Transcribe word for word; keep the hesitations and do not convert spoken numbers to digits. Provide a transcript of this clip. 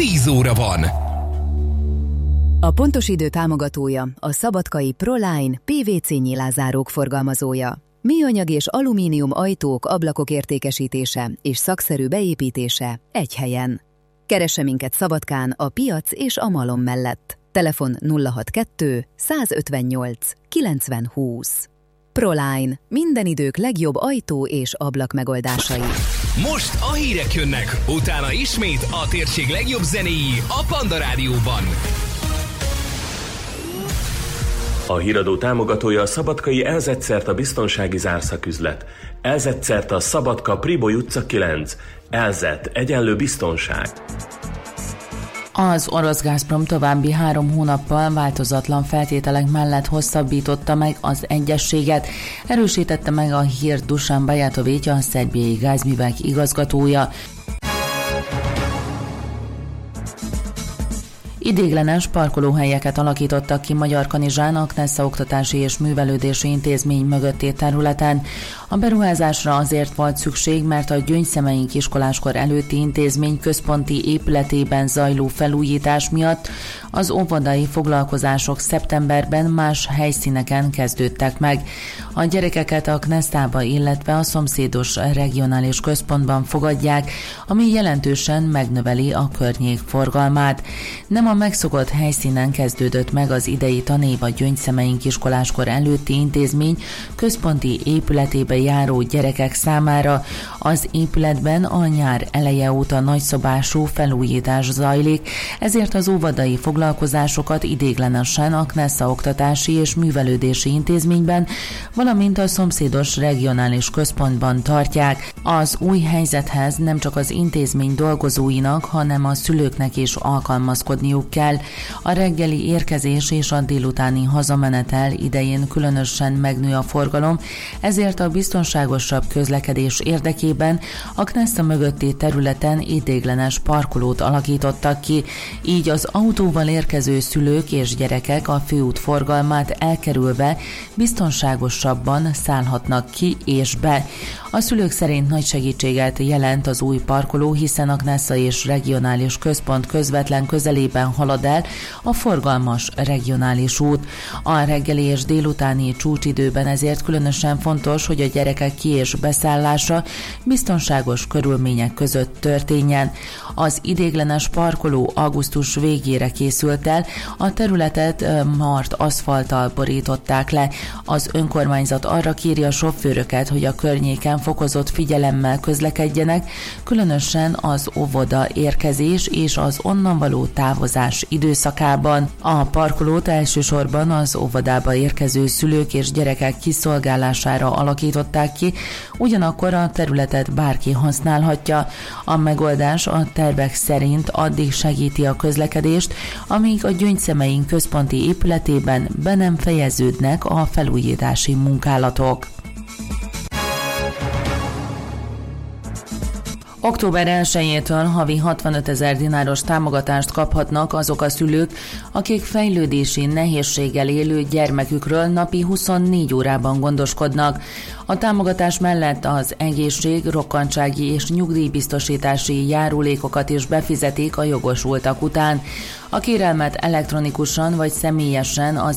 tíz óra van. A Pontos Idő támogatója a szabadkai Proline pé vé cé nyilázárók forgalmazója. Műanyag és alumínium ajtók, ablakok értékesítése és szakszerű beépítése egy helyen. Keresse minket Szabadkán a Piac és a Malom mellett. Telefon nulla hatvankettő százötvennyolc kilencven húsz. Proline. Minden idők legjobb ajtó és ablak megoldásai. Most a hírek jönnek, utána ismét a térség legjobb zenéi a Panda Rádióban. A híradó támogatója a szabadkai Elzetszert a biztonsági zárszaküzlet. Elzetszert a Szabadka Priboly utca kilenc. Elzet egyenlő biztonság. Az orosz Gazprom további három hónappal változatlan feltételek mellett hosszabbította meg az egyezséget, erősítette meg a hírt Dusan Bajatovics, a szerbiai gázművek igazgatója. Idéglenes parkolóhelyeket alakítottak ki Magyarkanizsán a Knesza Oktatási és Művelődési Intézmény mögötti területen. A beruházásra azért volt szükség, mert a Gyöngyszemeink iskoláskor előtti intézmény központi épületében zajló felújítás miatt az óvodai foglalkozások szeptemberben más helyszíneken kezdődtek meg. A gyerekeket a Knesszába, illetve a szomszédos regionális központban fogadják, ami jelentősen megnöveli a környék forgalmát. Nem a megszokott helyszínen kezdődött meg az idei tanév a Gyöngyszemeink iskoláskor előtti intézmény központi épületébe járó gyerekek számára. Az épületben a nyár eleje óta nagyszobású felújítás zajlik, ezért az óvodai foglalkozásokat idéglenesen a Knesza Oktatási és Művelődési Intézményben, valamint a szomszédos regionális központban tartják. Az új helyzethez nem csak az intézmény dolgozóinak, hanem a szülőknek is alkalmazkodniuk kell. A reggeli érkezés és a délutáni hazamenetel idején különösen megnő a forgalom, ezért a biztonságosabb közlekedés érdekében a Knesza mögötti területen idéglenes parkolót alakítottak ki, így az autóval érkező szülők és gyerekek a főút forgalmát elkerülve biztonságosabban szállhatnak ki és be. A szülők szerint nagy segítséget jelent az új parkoló, hiszen a Knesza és regionális központ közvetlen közelében halad el a forgalmas regionális út. A reggeli és délutáni csúcsidőben ezért különösen fontos, hogy a gyerekek ki- és beszállása biztonságos körülmények között történjen. Az idéglenes parkoló augusztus végére készült el, a területet mart aszfalttal borították le. Az önkormányzat arra kéri a sofőröket, hogy a környéken fokozott figyelemmel közlekedjenek, különösen az óvoda érkezés és az onnan való távozás időszakában. A parkolót elsősorban az óvodába érkező szülők és gyerekek kiszolgálására alakították ki, ugyanakkor a területet bárki használhatja. A megoldás a tervek szerint addig segíti a közlekedést, amíg a Gyöngyszemeink központi épületében be nem fejeződnek a felújítási munkálatok. október elsejétől havi hatvanötezer dináros támogatást kaphatnak azok a szülők, akik fejlődési nehézséggel élő gyermekükről napi huszonnégy órában gondoskodnak. A támogatás mellett az egészség, rokkantsági és nyugdíjbiztosítási járulékokat is befizetik a jogosultak után. A kérelmet elektronikusan vagy személyesen az